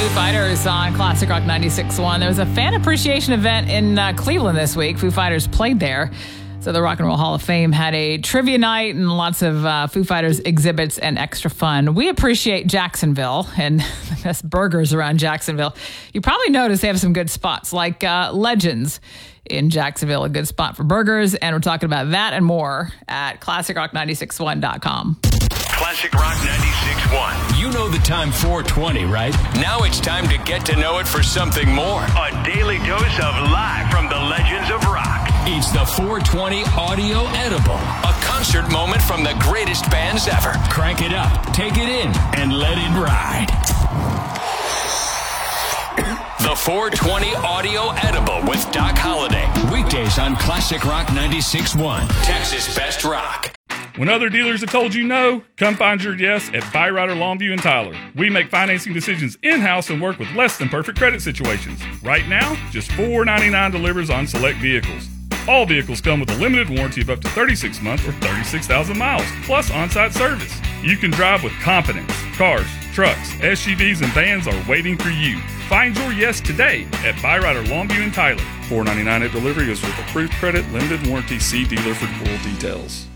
Foo Fighters on Classic Rock 96.1. There was a fan appreciation event in Cleveland this week. Foo Fighters played there. So the Rock and Roll Hall of Fame had a trivia night and lots of Foo Fighters exhibits and extra fun. We appreciate Jacksonville and the best burgers around Jacksonville. You probably noticed they have some good spots like Legends in Jacksonville, a good spot for burgers. And we're talking about that and more at ClassicRock961.com. Classic Rock 96.1. You know the time 420, right? Now it's time to get to know it for something more. A daily dose of live from the legends of rock. It's the 420 Audio Edible, a concert moment from the greatest bands ever. Crank it up, take it in, and let it ride. The 420 Audio Edible with Doc Holliday. Weekdays on Classic Rock 96.1. Texas Best Rock. When other dealers have told you no, come find your yes at Byrider Longview and Tyler. We make financing decisions in-house and work with less than perfect credit situations. Right now, just $4.99 delivers on select vehicles. All vehicles come with a limited warranty of up to 36 months or 36,000 miles, plus on-site service. You can drive with confidence. Cars, trucks, SUVs, and vans are waiting for you. Find your yes today at Byrider Longview and Tyler. $4.99 at delivery is with approved credit, limited warranty. See dealer for full details.